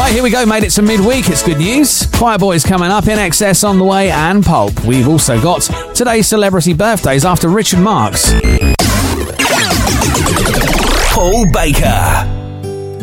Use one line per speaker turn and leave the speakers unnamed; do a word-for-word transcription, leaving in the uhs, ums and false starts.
Right, here we go. Made it to midweek. It's good news. Choir Boys coming up, In Excess on the way, and Pulp. We've also got today's celebrity birthdays after Richard Marx.
Paul Baker.